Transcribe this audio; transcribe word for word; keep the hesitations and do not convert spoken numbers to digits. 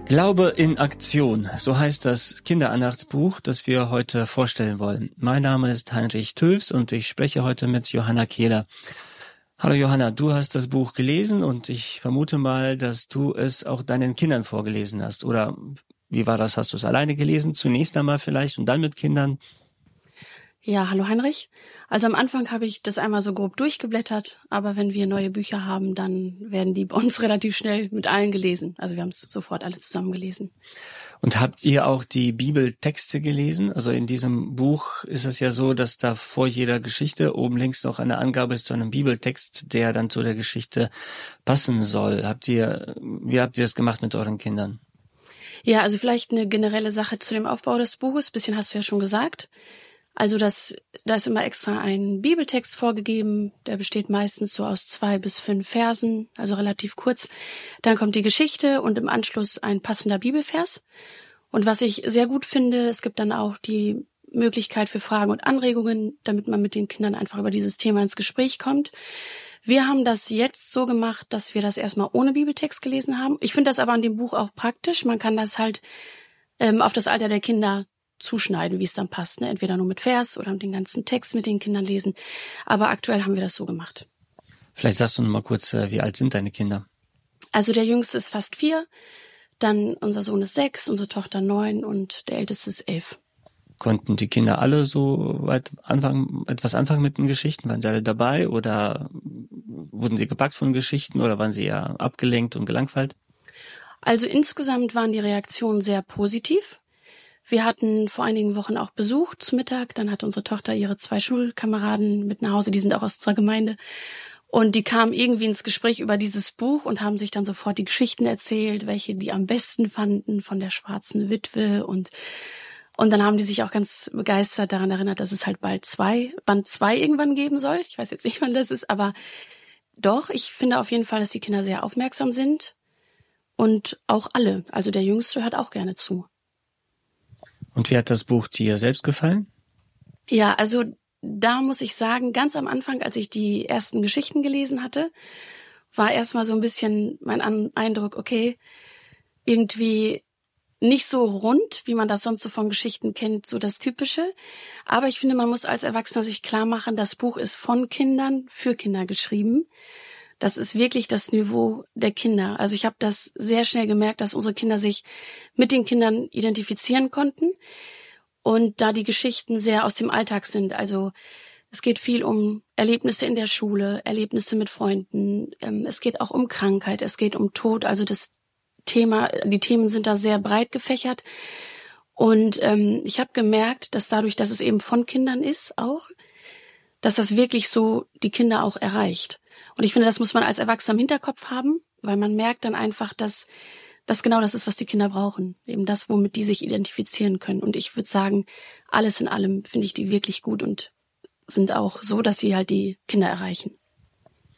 Glaube in Aktion, so heißt das Kinderandachtsbuch, das wir heute vorstellen wollen. Mein Name ist Heinrich Töfs und ich spreche heute mit Johanna Kehler. Hallo Johanna, du hast das Buch gelesen und ich vermute mal, dass du es auch deinen Kindern vorgelesen hast. Oder wie war das? Hast du es alleine gelesen? Zunächst einmal vielleicht und dann mit Kindern? Ja, hallo Heinrich. Also am Anfang habe ich das einmal so grob durchgeblättert, aber wenn wir neue Bücher haben, dann werden die bei uns relativ schnell mit allen gelesen. Also wir haben es sofort alle zusammen gelesen. Und habt ihr auch die Bibeltexte gelesen? Also in diesem Buch ist es ja so, dass da vor jeder Geschichte oben links noch eine Angabe ist zu einem Bibeltext, der dann zu der Geschichte passen soll. Habt ihr, wie habt ihr das gemacht mit euren Kindern? Ja, also vielleicht eine generelle Sache zu dem Aufbau des Buches. Ein bisschen hast du ja schon gesagt. Also das, da ist immer extra ein Bibeltext vorgegeben, der besteht meistens so aus zwei bis fünf Versen, also relativ kurz. Dann kommt die Geschichte und im Anschluss ein passender Bibelvers. Und was ich sehr gut finde, es gibt dann auch die Möglichkeit für Fragen und Anregungen, damit man mit den Kindern einfach über dieses Thema ins Gespräch kommt. Wir haben das jetzt so gemacht, dass wir das erstmal ohne Bibeltext gelesen haben. Ich finde das aber an dem Buch auch praktisch. Man kann das halt ähm, auf das Alter der Kinder zuschneiden, wie es dann passt. Ne? Entweder nur mit Vers oder den ganzen Text mit den Kindern lesen. Aber aktuell haben wir das so gemacht. Vielleicht sagst du noch mal kurz, wie alt sind deine Kinder? Also der Jüngste ist fast vier, dann unser Sohn ist sechs, unsere Tochter neun und der Älteste ist elf. Konnten die Kinder alle so weit anfangen, etwas anfangen mit den Geschichten? Waren sie alle dabei oder wurden sie gepackt von Geschichten oder waren sie eher abgelenkt und gelangweilt? Also insgesamt waren die Reaktionen sehr positiv. Wir hatten vor einigen Wochen auch Besuch zu Mittag. Dann hat unsere Tochter ihre zwei Schulkameraden mit nach Hause. Die sind auch aus unserer Gemeinde. Und die kamen irgendwie ins Gespräch über dieses Buch und haben sich dann sofort die Geschichten erzählt, welche die am besten fanden von der schwarzen Witwe. Und, und dann haben die sich auch ganz begeistert daran erinnert, dass es halt bald zwei, Band zwei irgendwann geben soll. Ich weiß jetzt nicht, wann das ist, aber doch, ich finde auf jeden Fall, dass die Kinder sehr aufmerksam sind. Und auch alle. Also der Jüngste hört auch gerne zu. Und wie hat das Buch dir selbst gefallen? Ja, also da muss ich sagen, ganz am Anfang, als ich die ersten Geschichten gelesen hatte, war erstmal so ein bisschen mein Eindruck, okay, irgendwie nicht so rund, wie man das sonst so von Geschichten kennt, so das Typische. Aber ich finde, man muss als Erwachsener sich klar machen, das Buch ist von Kindern für Kinder geschrieben. Das ist wirklich das Niveau der Kinder. Also ich habe das sehr schnell gemerkt, dass unsere Kinder sich mit den Kindern identifizieren konnten und da die Geschichten sehr aus dem Alltag sind. Also es geht viel um Erlebnisse in der Schule, Erlebnisse mit Freunden. Es geht auch um Krankheit, es geht um Tod. Also das Thema, die Themen sind da sehr breit gefächert. Und ähm, ich habe gemerkt, dass dadurch, dass es eben von Kindern ist auch, dass das wirklich so die Kinder auch erreicht. Und ich finde, das muss man als Erwachsener im Hinterkopf haben, weil man merkt dann einfach, dass das genau das ist, was die Kinder brauchen. Eben das, womit die sich identifizieren können. Und ich würde sagen, alles in allem finde ich die wirklich gut und sind auch so, dass sie halt die Kinder erreichen.